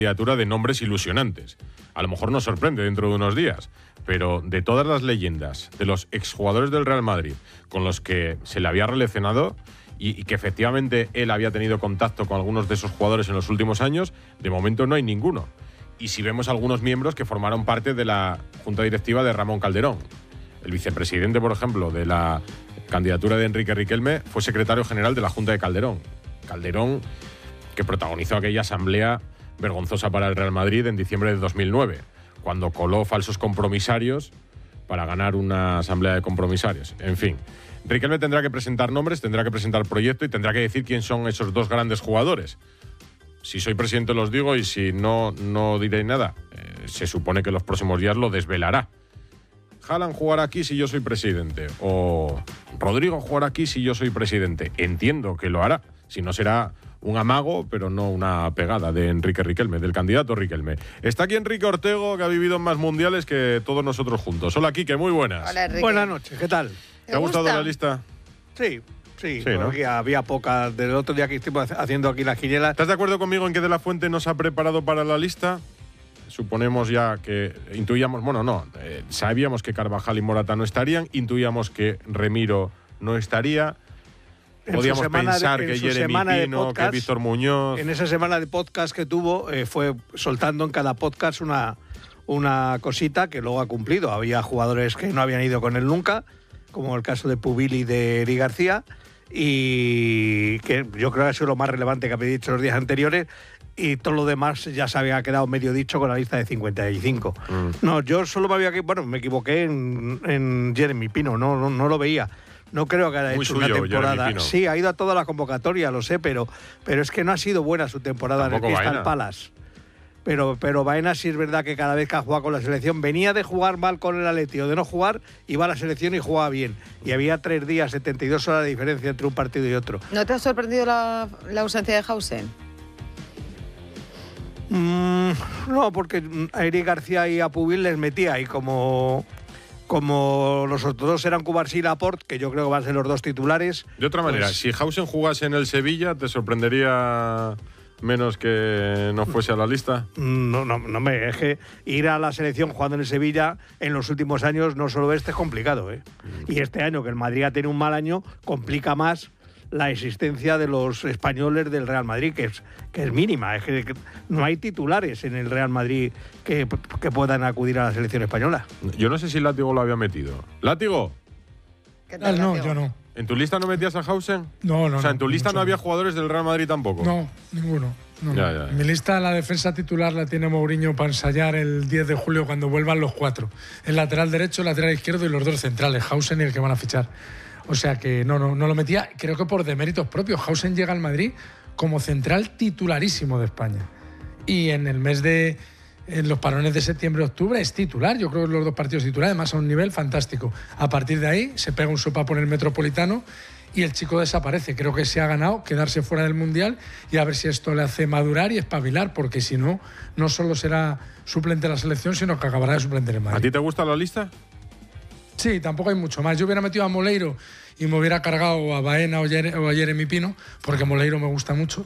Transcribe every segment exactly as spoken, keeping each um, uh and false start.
candidatura de nombres ilusionantes. A lo mejor nos sorprende dentro de unos días, pero de todas las leyendas, de los exjugadores del Real Madrid con los que se le había relacionado y, y que efectivamente él había tenido contacto con algunos de esos jugadores en los últimos años, de momento no hay ninguno. Y si vemos algunos miembros que formaron parte de la junta directiva de Ramón Calderón. El vicepresidente, por ejemplo, de la candidatura de Enrique Riquelme fue secretario general de la Junta de Calderón. Calderón, que protagonizó aquella asamblea vergonzosa para el Real Madrid en diciembre de dos mil nueve, cuando coló falsos compromisarios para ganar una asamblea de compromisarios. En fin, Riquelme tendrá que presentar nombres, tendrá que presentar proyecto y tendrá que decir quién son esos dos grandes jugadores. Si soy presidente los digo y si no, no diré nada. Eh, se supone que los próximos días lo desvelará. Haaland jugará aquí si yo soy presidente. O Rodrigo jugará aquí si yo soy presidente. Entiendo que lo hará. Si no será un amago, pero no una pegada de Enrique Riquelme, del candidato Riquelme. Está aquí Enrique Ortego, que ha vivido en más mundiales que todos nosotros juntos. Hola, Quique, muy buenas. Hola, Enrique. Buenas noches, ¿qué tal? ¿Te ha gustado la lista? Sí, sí, Sí, ¿no? porque había poca. Del otro día que estuvimos haciendo aquí la quiniela. ¿Estás de acuerdo conmigo en que De La Fuente nos ha preparado para la lista? Suponemos ya que intuíamos, bueno, no, eh, sabíamos que Carvajal y Morata no estarían, intuíamos que Remiro no estaría. Podíamos pensar de, que Jeremy Pino, podcast, que Víctor Muñoz. En esa semana de podcast que tuvo, eh, fue soltando en cada podcast una, una cosita que luego ha cumplido. Había jugadores que no habían ido con él nunca, como el caso de Pubil y de Eri García, y que yo creo que ha sido lo más relevante que había dicho los días anteriores. Y todo lo demás ya se había quedado medio dicho con la lista de cincuenta y cinco. Mm. No, yo solo me había... Bueno, me equivoqué en, en Jeremy Pino, no, no, no lo veía. No creo que haya Muy hecho suyo, una temporada. Sí, ha ido a toda la convocatoria, lo sé, pero, pero es que no ha sido buena su temporada Tampoco en el Crystal Palace. Pero, pero Baena sí es verdad que cada vez que ha jugado con la selección venía de jugar mal con el Atleti o de no jugar, iba a la selección y jugaba bien. Y había tres días, setenta y dos horas de diferencia entre un partido y otro. ¿No te ha sorprendido la, la ausencia de Hausen? Mm, no, porque a Eri García y a Pubil les metía y como... Como los otros dos eran Cubarsí y Laporte, que yo creo que van a ser los dos titulares. De otra manera, pues, si Hausen jugase en el Sevilla, ¿te sorprendería menos que no fuese a la lista? No, no, no me es que ir a la selección jugando en el Sevilla en los últimos años, no solo este, es complicado, ¿eh? Mm. Y este año, que el Madrid ha tenido un mal año, complica más la existencia de los españoles del Real Madrid, que es, que es mínima. Es que no hay titulares en el Real Madrid que, que puedan acudir a la selección española. Yo no sé si Látigo lo había metido. ¿Látigo? ¿Qué tal, no, Látigo? Yo no. ¿En tu lista no metías a Hausen? No, no. O sea, ¿en tu no, lista no, no había jugadores del Real Madrid tampoco? No, ninguno. No, ya, no. Ya, ya. En mi lista la defensa titular la tiene Mourinho para ensayar el diez de julio cuando vuelvan los cuatro. El lateral derecho, el lateral izquierdo y los dos centrales, Hausen y el que van a fichar. O sea que no, no, no lo metía, creo que por deméritos propios. Hausen llega al Madrid como central titularísimo de España. Y en el mes de... en los parones de septiembre-octubre es titular. Yo creo que los dos partidos titulares, además a un nivel fantástico. A partir de ahí se pega un sopapo en el Metropolitano y el chico desaparece. Creo que se ha ganado quedarse fuera del Mundial y a ver si esto le hace madurar y espabilar, porque si no, no solo será suplente de la selección, sino que acabará de suplente en el Madrid. ¿A ti te gusta la lista? Sí, tampoco hay mucho más. Yo hubiera metido a Moleiro y me hubiera cargado a Baena o a Jeremy Pino, porque Moleiro me gusta mucho,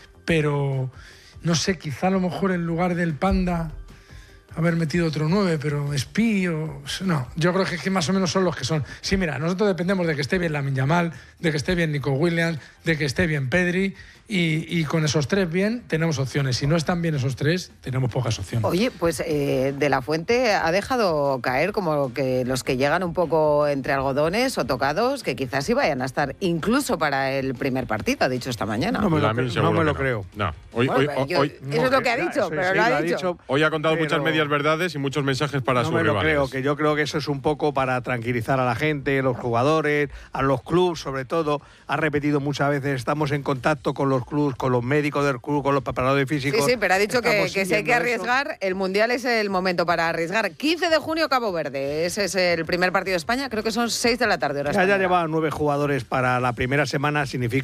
pero no sé, quizá a lo mejor en lugar del Panda haber metido otro nueve, pero Espí o... No, yo creo que, que más o menos son los que son. Sí, mira, nosotros dependemos de que esté bien Lamine Yamal, de que esté bien Nico Williams, de que esté bien Pedri, y, y con esos tres bien tenemos opciones. Si no están bien esos tres, tenemos pocas opciones. Oye, pues eh, De La Fuente ha dejado caer como que los que llegan un poco entre algodones o tocados, que quizás sí vayan a estar incluso para el primer partido, ha dicho esta mañana. No me lo, cre no me lo no. creo. No. Hoy, bueno, hoy, yo, hoy, eso no, es lo que ha dicho, pero sí, lo ha dicho. dicho. Hoy ha contado pero, muchas medias verdades y muchos mensajes para no sus me rivales. Lo creo, que yo creo que eso es un poco para tranquilizar a la gente, los jugadores, a los clubes sobre todo. Ha repetido muchas veces, estamos en contacto con los clubes, con los médicos del club, con los preparadores físicos. Sí, sí, pero ha dicho que, que si hay que arriesgar, eso. El Mundial es el momento para arriesgar. quince de junio, Cabo Verde. Ese es el primer partido de España. Creo que son seis de la tarde. Que haya llevado nueve jugadores para la primera semana significa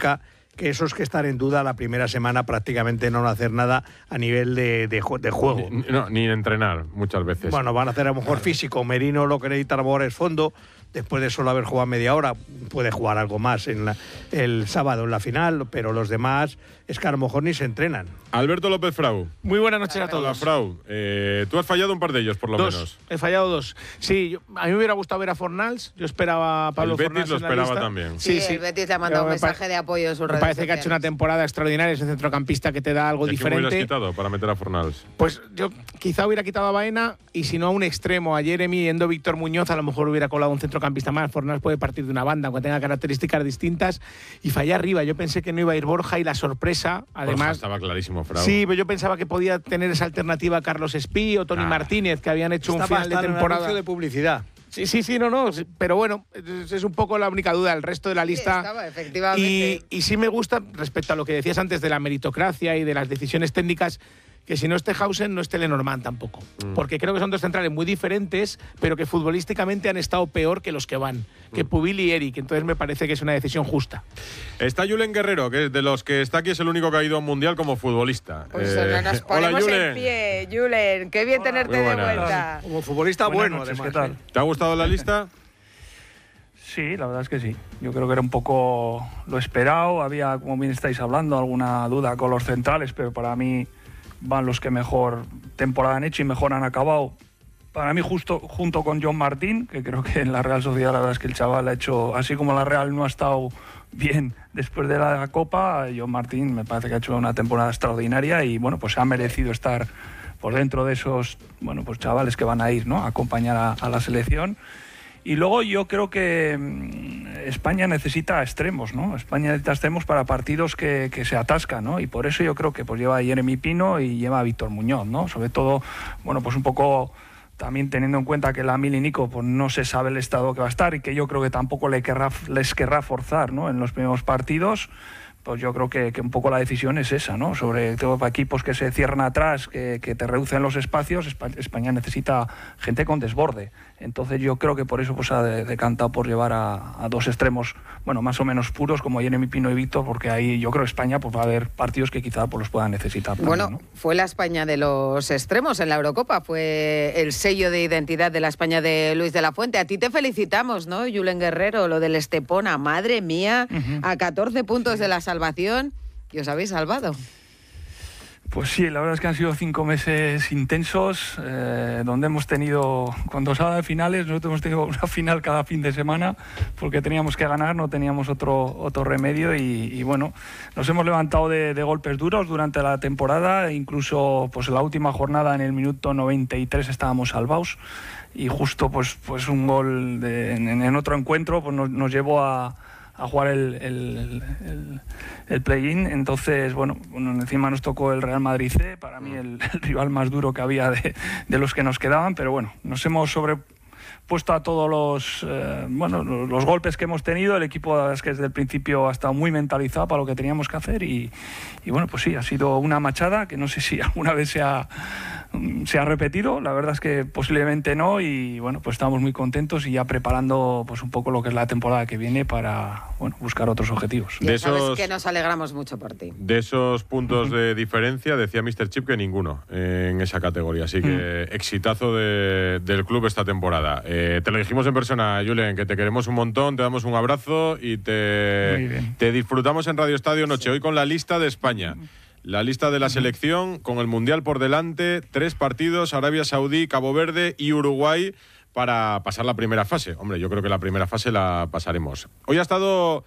que esos que están en duda la primera semana prácticamente no van a hacer nada a nivel de, de, de juego. Ni, no, ni entrenar muchas veces. Bueno, van a hacer a lo mejor físico. Merino lo que necesita a lo mejor es fondo. Después de solo haber jugado media hora, puede jugar algo más en la, el sábado en la final, pero los demás es que a lo mejor ni se entrenan. Alberto López Frau. Muy buenas noches a todos. Hola, Frau. Eh, tú has fallado un par de ellos, por lo dos. menos. He fallado dos. Sí, yo, a mí me hubiera gustado ver a Fornals. Yo esperaba a Pablo el Betis Fornals lo en la esperaba lista. también. Sí, sí, sí. El Betis le ha mandado un mensaje de apoyo en sus redes Me parece sociales. que ha hecho una temporada extraordinaria. Es un centrocampista que te da algo ¿Y a quién diferente. hubieras quitado para meter a Fornals? Pues yo quizá hubiera quitado a Baena y si no a un extremo, a Jeremy, yendo Víctor Muñoz, a lo mejor hubiera colado un centrocampista más. Fornals puede partir de una banda, aunque tenga características distintas, y falla arriba. Yo pensé que no iba a ir Borja y la sorpresa, además… Borja estaba clarísimo, Frau. Sí, pero yo pensaba que podía tener esa alternativa a Carlos Espí o Tony Ah. Martínez, que habían hecho Está un final de bastante en temporada. anuncio de publicidad. Sí, sí, sí, no, no, sí, pero bueno, es, es un poco la única duda. El resto de la lista… Sí, estaba, efectivamente. Y, y sí me gusta, respecto a lo que decías antes de la meritocracia y de las decisiones técnicas, que si no esté Hausen, no esté Lenormand tampoco. Mm. Porque creo que son dos centrales muy diferentes, pero que futbolísticamente han estado peor que los que van, mm. que Pubil y Eric. Entonces me parece que es una decisión justa. Está Julen Guerrero, que de los que está aquí es el único que ha ido a un mundial como futbolista. Pues eh, nos ponemos hola, en pie, Julen. Qué bien Hola. tenerte Muy de buenas. vuelta. Como futbolista Buenas bueno, noches, además. ¿qué tal? ¿eh? ¿Te ha gustado la lista? Sí, la verdad es que sí. Yo creo que era un poco lo esperado. Había, como bien estáis hablando, alguna duda con los centrales, pero para mí van los que mejor temporada han hecho y mejor han acabado. Para mí, justo junto con John Martín, que creo que en la Real Sociedad la verdad es que el chaval ha hecho, así como la Real no ha estado bien después de la Copa, John Martín me parece que ha hecho una temporada extraordinaria y bueno, pues ha merecido estar por dentro de esos, bueno, pues chavales que van a ir, ¿no?, a acompañar a, a la selección. Y luego yo creo que España necesita extremos, ¿no? España necesita extremos para partidos que, que se atascan, ¿no? Y por eso yo creo que pues lleva a Jeremy Pino y lleva a Víctor Muñoz, ¿no? Sobre todo, bueno, pues un poco también teniendo en cuenta que la Mil y Nico pues no se sabe el estado que va a estar y que yo creo que tampoco le querrá, les querrá forzar, ¿no?, en los primeros partidos. Pues yo creo que, que un poco la decisión es esa, ¿no? Sobre todo para equipos que se cierran atrás, que, que te reducen los espacios, España necesita gente con desborde. Entonces yo creo que por eso pues ha decantado por llevar a, a dos extremos, bueno, más o menos puros, como Jeremy Pino y Víctor, porque ahí yo creo que España pues va a haber partidos que quizá pues los puedan necesitar. Bueno, también, ¿no? Fue la España de los extremos en la Eurocopa, fue el sello de identidad de la España de Luis de la Fuente. A ti te felicitamos, ¿no, Julen Guerrero? Lo del Estepona, madre mía, uh-huh. a catorce puntos sí. de la salvación, y os habéis salvado. Pues sí, la verdad es que han sido cinco meses intensos, eh, donde hemos tenido, cuando se habla de finales, nosotros hemos tenido una final cada fin de semana, porque teníamos que ganar, no teníamos otro, otro remedio, y, y bueno, nos hemos levantado de, de golpes duros durante la temporada, incluso pues en la última jornada, en el minuto noventa y tres, estábamos salvados, y justo pues, pues un gol de, en, en otro encuentro pues nos, nos llevó a... a jugar el, el, el, el play-in. Entonces, bueno, bueno, encima nos tocó el Real Madrid C, para mí el, el rival más duro que había de, de los que nos quedaban, pero bueno, nos hemos sobrepuesto a todos los, eh, bueno, los, los golpes que hemos tenido. El equipo, la verdad es que desde el principio ha estado muy mentalizado para lo que teníamos que hacer y, y bueno, pues sí, ha sido una machada que no sé si alguna vez se ha se ha repetido, la verdad es que posiblemente no, y bueno, pues estamos muy contentos y ya preparando pues un poco lo que es la temporada que viene para, bueno, buscar otros objetivos. Ya de sabes esos, que nos alegramos mucho por ti. De esos puntos uh-huh. de diferencia, decía míster Chip que ninguno eh, en esa categoría, así que uh-huh. exitazo de, del club esta temporada. Eh, te lo dijimos en persona, Julen, que te queremos un montón, te damos un abrazo y te, te disfrutamos en Radio Estadio Noche, sí. hoy con la lista de España. La lista de la selección, con el Mundial por delante, tres partidos, Arabia Saudí, Cabo Verde y Uruguay para pasar la primera fase. Hombre, yo creo que la primera fase la pasaremos. Hoy ha estado...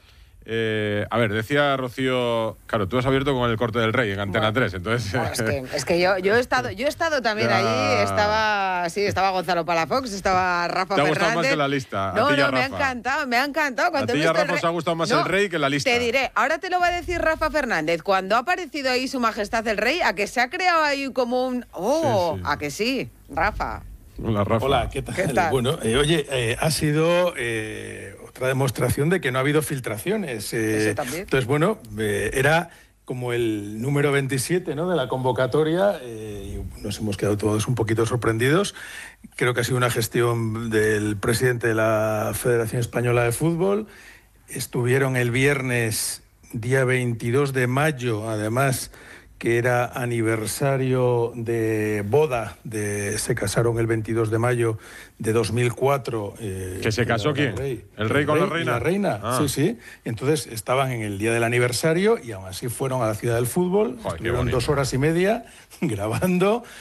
Eh, a ver, decía Rocío, claro, tú has abierto con el Corte del Rey en Antena bueno, tres, entonces... No, es que, es que yo, yo, he estado, yo he estado también ya... ahí, estaba sí, estaba Gonzalo Palafox, estaba Rafa Fernández... ¿Te ha gustado más que la lista? No, a ti no, Rafa. me ha encantado, me ha encantado. Cuando a ti y a Rafa os ha gustado más no, el Rey que la lista. Te diré, ahora te lo va a decir Rafa Fernández, cuando ha aparecido ahí Su Majestad el Rey, a que se ha creado ahí como un... ¡Oh! Sí, sí. A que sí, Rafa. Hola, Rafa. Hola, ¿qué tal? ¿Qué tal? Bueno, eh, oye, eh, ha sido... Eh, otra demostración de que no ha habido filtraciones. Eh, Eso también. Entonces, bueno, eh, era como el número veintisiete, ¿no?, de la convocatoria, eh, y nos hemos quedado todos un poquito sorprendidos. Creo que ha sido una gestión del presidente de la Federación Española de Fútbol. Estuvieron el viernes día veintidós de mayo, además, que era aniversario de boda, de, se casaron el veintidós de mayo de dos mil cuatro. Eh, ¿Que se casó quién? El rey, ¿El rey con la reina? La reina, ah. sí, sí. Entonces estaban en el día del aniversario y aún así fueron a la Ciudad del Fútbol, Joder, estuvieron dos horas y media grabando